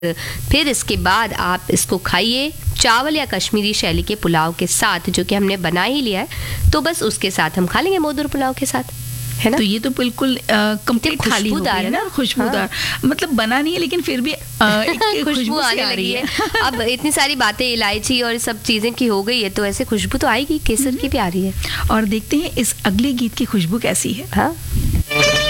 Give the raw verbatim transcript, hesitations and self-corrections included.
फिर इसके बाद आप इसको खाइए चावल या कश्मीरी शैली के पुलाव के साथ, जो कि हमने बना ही लिया है, तो बस उसके साथ हम खा लेंगे मोदूर पुलाव के साथ, है ना। तो ये तो बिल्कुल कंप्लीट थाली हो गई है ना, खुशबूदार। हाँ। मतलब बना नहीं है लेकिन फिर भी खुशबू आने लगी है। अब इतनी सारी बातें इलायची और सब चीजें की हो गई है, तो ऐसे खुशबू तो आएगी, केसर की भी आ रही है। और देखते हैं इस अगले गीत की खुशबू कैसी है। हाँ।